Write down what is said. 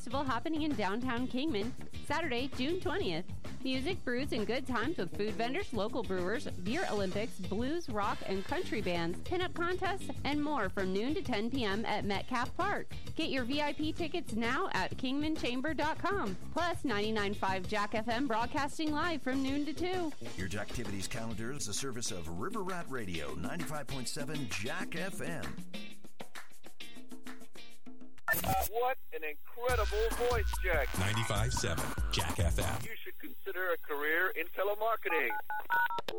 Festival happening in downtown Kingman, Saturday, June 20th. Music, brews, and good times with food vendors, local brewers, beer Olympics, blues, rock, and country bands, pinup contests, and more from noon to 10 p.m. at Metcalf Park. Get your VIP tickets now at kingmanchamber.com. Plus, 99.5 Jack FM broadcasting live from noon to 2. Your Jacktivities calendar is a service of River Rat Radio, 95.7 Jack FM. What an incredible voice, Jack. 95.7 Jack FM. You should consider a career in telemarketing.